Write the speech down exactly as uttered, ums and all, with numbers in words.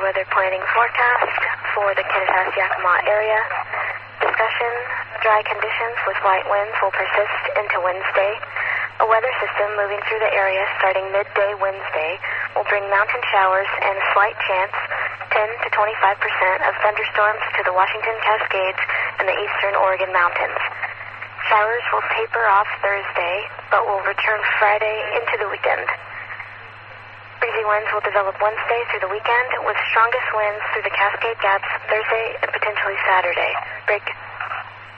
weather planning forecast for the Kittitas-Yakima area. Discussion, dry conditions with light winds will persist into Wednesday. A weather system moving through the area starting midday Wednesday will bring mountain showers and a slight chance, ten to twenty-five percent, of thunderstorms to the Washington Cascades and the eastern Oregon mountains. Showers will taper off Thursday, but will return Friday into the weekend. Breezy winds will develop Wednesday through the weekend, with strongest winds through the Cascade Gaps Thursday and potentially Saturday. Break.